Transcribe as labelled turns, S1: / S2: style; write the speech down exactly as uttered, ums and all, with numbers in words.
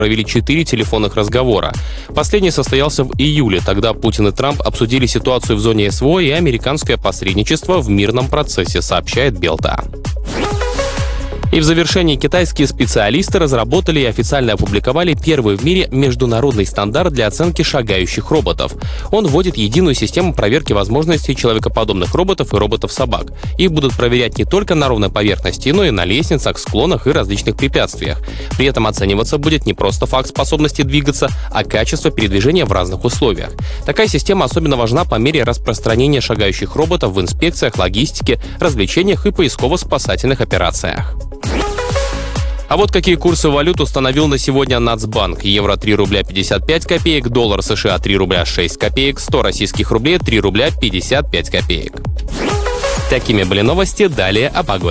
S1: провели четыре телефонных разговора. Последний состоялся в июле. Тогда Путин и Трамп обсудили ситуацию в зоне СВО и американское посредничество в мирном процессе, сообщает Белта. И в завершении китайские специалисты разработали и официально опубликовали первый в мире международный стандарт для оценки шагающих роботов. Он вводит единую систему проверки возможностей человекоподобных роботов и роботов-собак. Их будут проверять не только на ровной поверхности, но и на лестницах, склонах и различных препятствиях. При этом оцениваться будет не просто факт способности двигаться, а качество передвижения в разных условиях. Такая система особенно важна по мере распространения шагающих роботов в инспекциях, логистике, развлечениях и поисково-спасательных операциях. А вот какие курсы валют установил на сегодня Нацбанк. Евро три рубля пятьдесят пять копеек, доллар США три рубля шесть копеек, сто российских рублей три рубля пятьдесят пять копеек. Такими были новости, далее о погоде.